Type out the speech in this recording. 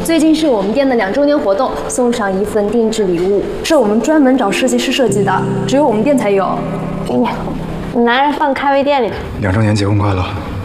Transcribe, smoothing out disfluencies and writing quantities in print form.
最近是我们店的2周年活动，送上一份定制礼物，是我们专门找设计师设计的，只有我们店才有。 你拿着放咖啡店里。 2周年结婚快乐。